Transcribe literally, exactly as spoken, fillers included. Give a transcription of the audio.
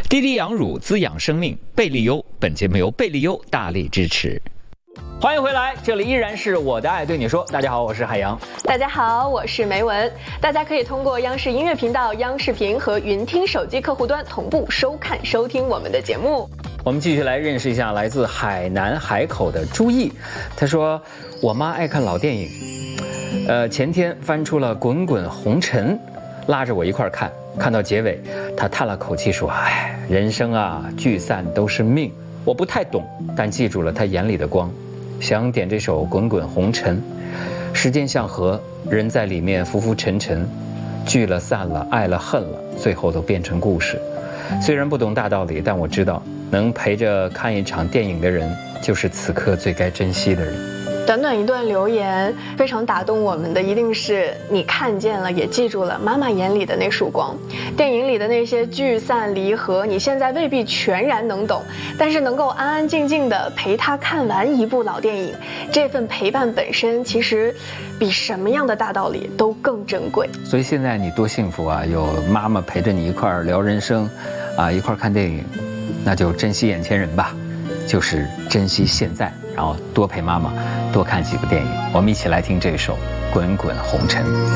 滴滴养乳滋养生命，贝利优。本节目由贝利优大力支持。欢迎回来，这里依然是我的爱对你说。大家好，我是海洋。 大家好，我是梅文。大家可以通过央视音乐频道、央视频和云听手机客户端同步收看收听我们的节目。 我们继续来认识一下来自海南海口的朱毅。他说：“我妈爱看老电影，呃，前天翻出了《滚滚红尘》，拉着我一块儿看。看到结尾，她叹了口气说：‘唉，人生啊，聚散都是命。’我不太懂，但记住了她眼里的光。想点这首《滚滚红尘》，时间像河，人在里面浮浮沉沉，聚了散了，爱了恨了，最后都变成故事。虽然不懂大道理，但我知道，能陪着看一场电影的人，就是此刻最该珍惜的人。” 短短一段留言，非常打动我们的一定是你看见了，也记住了妈妈眼里的那束光。电影里的那些聚散离合，你现在未必全然能懂，但是能够安安静静的陪她看完一部老电影，这份陪伴本身其实比什么样的大道理都更珍贵。 所以现在你多幸福啊，有妈妈陪着你一块儿聊人生，啊，一块儿看电影，那就珍惜眼前人吧，就是珍惜现在，然后多陪妈妈，多看几部电影。我们一起来听这首《滚滚红尘》。